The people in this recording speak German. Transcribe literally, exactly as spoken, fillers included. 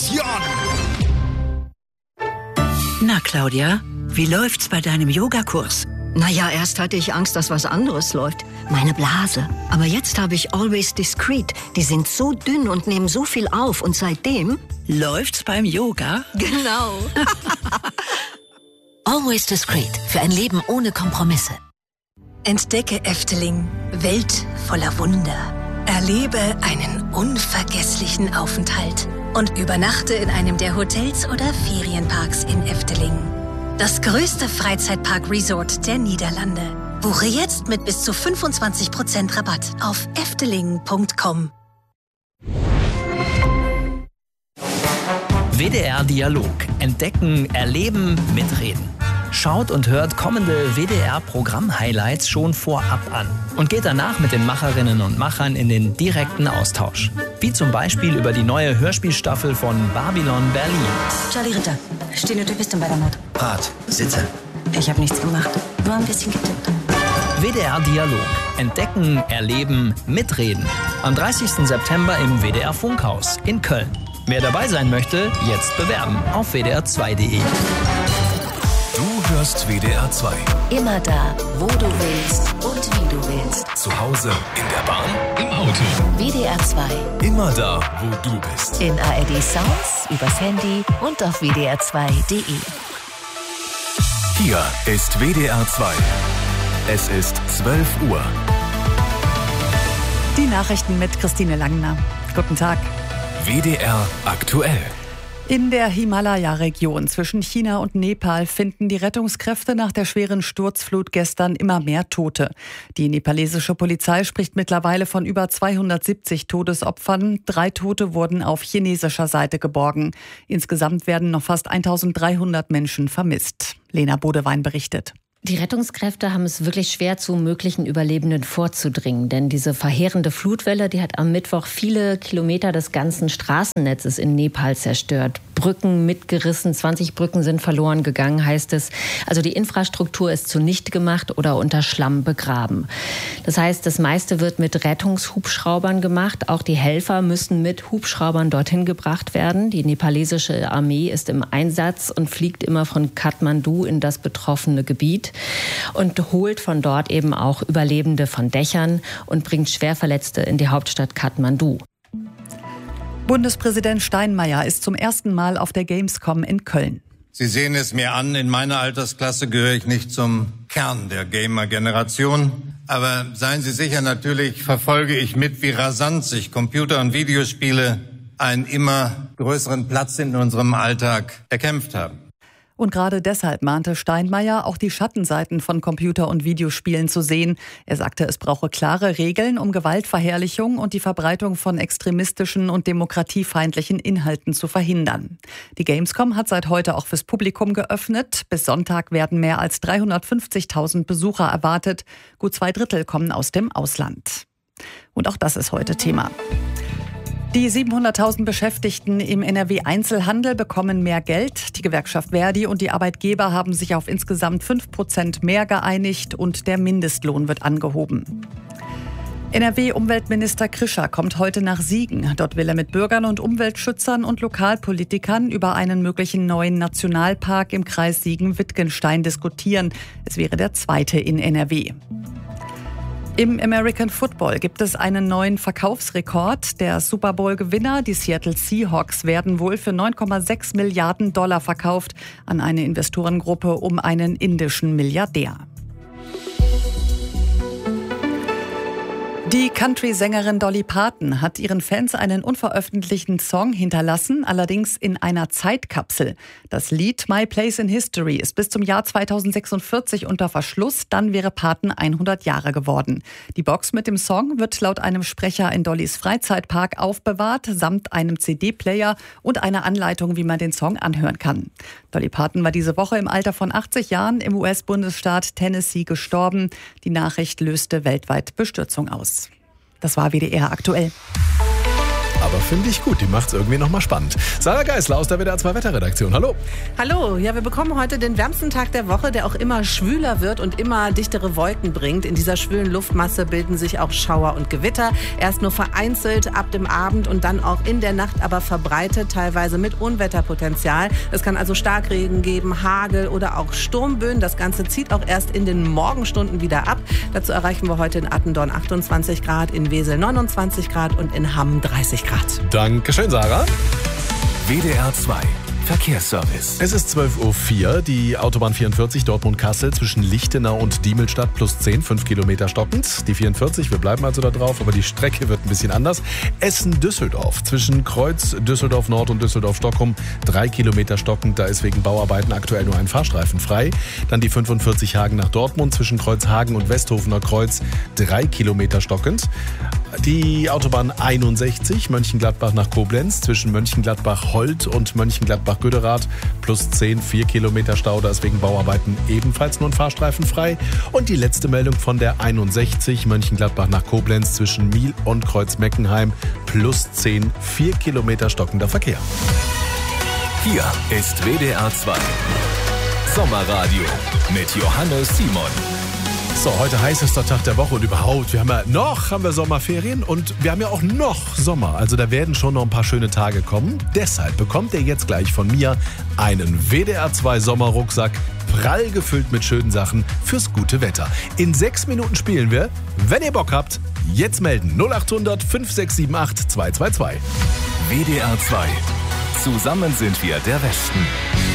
Aktion! Na, Claudia, wie läuft's bei deinem Yogakurs? Naja, erst hatte ich Angst, dass was anderes läuft. Meine Blase. Aber jetzt habe ich Always Discreet. Die sind so dünn und nehmen so viel auf. Und seitdem... Läuft's beim Yoga? Genau. Always Discreet. Für ein Leben ohne Kompromisse. Entdecke Efteling. Welt voller Wunder. Erlebe einen unvergesslichen Aufenthalt. Und übernachte in einem der Hotels oder Ferienparks in Efteling. Das größte Freizeitpark-Resort der Niederlande. Buche jetzt mit bis zu fünfundzwanzig Prozent Rabatt auf efteling punkt com. W D R Dialog. Entdecken, erleben, mitreden. Schaut und hört kommende W D R-Programm-Highlights schon vorab an und geht danach mit den Macherinnen und Machern in den direkten Austausch. Wie zum Beispiel über die neue Hörspielstaffel von Babylon Berlin. Charlie Ritter, stehende Typistin bei der Mord. Rat, Sitze. Ich habe nichts gemacht, nur ein bisschen getippt. W D R Dialog. Entdecken, erleben, mitreden. Am dreißigsten September im W D R Funkhaus in Köln. Wer dabei sein möchte, jetzt bewerben auf w d r zwei punkt de. Du hörst W D R zwei. Immer da, wo du willst und wie du willst. Zu Hause, in der Bahn, im Auto. W D R zwei. Immer da, wo du bist. In A R D Sounds, übers Handy und auf w d r zwei punkt de. Hier ist W D R zwei. Es ist zwölf Uhr. Die Nachrichten mit Christine Langner. Guten Tag. W D R aktuell. In der Himalaya-Region zwischen China und Nepal finden die Rettungskräfte nach der schweren Sturzflut gestern immer mehr Tote. Die nepalesische Polizei spricht mittlerweile von über zweihundertsiebzig Todesopfern. Drei Tote wurden auf chinesischer Seite geborgen. Insgesamt werden noch fast eintausenddreihundert Menschen vermisst. Lena Bodewein berichtet. Die Rettungskräfte haben es wirklich schwer, zu möglichen Überlebenden vorzudringen. Denn diese verheerende Flutwelle, die hat am Mittwoch viele Kilometer des ganzen Straßennetzes in Nepal zerstört. Brücken mitgerissen, zwanzig Brücken sind verloren gegangen, heißt es. Also die Infrastruktur ist zunichte gemacht oder unter Schlamm begraben. Das heißt, das meiste wird mit Rettungshubschraubern gemacht. Auch die Helfer müssen mit Hubschraubern dorthin gebracht werden. Die nepalesische Armee ist im Einsatz und fliegt immer von Kathmandu in das betroffene Gebiet und holt von dort eben auch Überlebende von Dächern und bringt Schwerverletzte in die Hauptstadt Kathmandu. Bundespräsident Steinmeier ist zum ersten Mal auf der Gamescom in Köln. Sie sehen es mir an, in meiner Altersklasse gehöre ich nicht zum Kern der Gamer-Generation. Aber seien Sie sicher, natürlich verfolge ich mit, wie rasant sich Computer- und Videospiele einen immer größeren Platz in unserem Alltag erkämpft haben. Und gerade deshalb mahnte Steinmeier, auch die Schattenseiten von Computer- und Videospielen zu sehen. Er sagte, es brauche klare Regeln, um Gewaltverherrlichung und die Verbreitung von extremistischen und demokratiefeindlichen Inhalten zu verhindern. Die Gamescom hat seit heute auch fürs Publikum geöffnet. Bis Sonntag werden mehr als dreihundertfünfzigtausend Besucher erwartet. Gut zwei Drittel kommen aus dem Ausland. Und auch das ist heute Thema. Die siebenhunderttausend Beschäftigten im N R W-Einzelhandel bekommen mehr Geld. Die Gewerkschaft Verdi und die Arbeitgeber haben sich auf insgesamt fünf Prozent mehr geeinigt und der Mindestlohn wird angehoben. N R W-Umweltminister Krischer kommt heute nach Siegen. Dort will er mit Bürgern und Umweltschützern und Lokalpolitikern über einen möglichen neuen Nationalpark im Kreis Siegen-Wittgenstein diskutieren. Es wäre der zweite in N R W. Im American Football gibt es einen neuen Verkaufsrekord. Der Super Bowl-Gewinner, die Seattle Seahawks, werden wohl für neun Komma sechs Milliarden Dollar verkauft an eine Investorengruppe um einen indischen Milliardär. Die Country-Sängerin Dolly Parton hat ihren Fans einen unveröffentlichten Song hinterlassen, allerdings in einer Zeitkapsel. Das Lied My Place in History ist bis zum Jahr zweitausendsechsundvierzig unter Verschluss, dann wäre Parton hundert Jahre geworden. Die Box mit dem Song wird laut einem Sprecher in Dollys Freizeitpark aufbewahrt, samt einem C D-Player und einer Anleitung, wie man den Song anhören kann. Dolly Parton war diese Woche im Alter von achtzig Jahren im U S-Bundesstaat Tennessee gestorben. Die Nachricht löste weltweit Bestürzung aus. Das war W D R aktuell. Aber finde ich gut, die macht es irgendwie nochmal spannend. Sarah Geisler aus der W D R zwei Wetterredaktion. Hallo. Hallo, ja, wir bekommen heute den wärmsten Tag der Woche, der auch immer schwüler wird und immer dichtere Wolken bringt. In dieser schwülen Luftmasse bilden sich auch Schauer und Gewitter. Erst nur vereinzelt ab dem Abend und dann auch in der Nacht, aber verbreitet, teilweise mit Unwetterpotenzial. Es kann also Starkregen geben, Hagel oder auch Sturmböen. Das Ganze zieht auch erst in den Morgenstunden wieder ab. Dazu erreichen wir heute in Attendorn achtundzwanzig Grad, in Wesel neunundzwanzig Grad und in Hamm dreißig Grad. Dankeschön, Sarah. W D R zwei Verkehrsservice. Es ist zwölf Uhr vier, die Autobahn vierundvierzig Dortmund-Kassel zwischen Lichtenau und Diemelstadt plus zehn, fünf Kilometer stockend. Die vierundvierzig, wir bleiben also da drauf, aber die Strecke wird ein bisschen anders. Essen-Düsseldorf zwischen Kreuz Düsseldorf-Nord und Düsseldorf-Stockholm drei Kilometer stockend. Da ist wegen Bauarbeiten aktuell nur ein Fahrstreifen frei. Dann die fünfundvierzig Hagen nach Dortmund zwischen Kreuzhagen und Westhofener Kreuz drei Kilometer stockend. Die Autobahn einundsechzig Mönchengladbach nach Koblenz zwischen Mönchengladbach-Holt und Mönchengladbach-Göderath plus zehn, vier Kilometer Stau, da ist wegen Bauarbeiten ebenfalls nur ein Fahrstreifen frei. Und die letzte Meldung von der einundsechzig Mönchengladbach nach Koblenz zwischen Miel und Kreuz-Meckenheim plus zehn, vier Kilometer stockender Verkehr. Hier ist W D R zwei Sommerradio mit Johannes Simon. So, heute heißester Tag der Woche und überhaupt, wir haben ja noch haben wir Sommerferien und wir haben ja auch noch Sommer. Also da werden schon noch ein paar schöne Tage kommen. Deshalb bekommt ihr jetzt gleich von mir einen W D R zwei Sommerrucksack, prall gefüllt mit schönen Sachen fürs gute Wetter. In sechs Minuten spielen wir. Wenn ihr Bock habt, jetzt melden. null acht hundert, fünf sechs sieben acht, zwei zwei zwei. W D R zwei. Zusammen sind wir der Westen.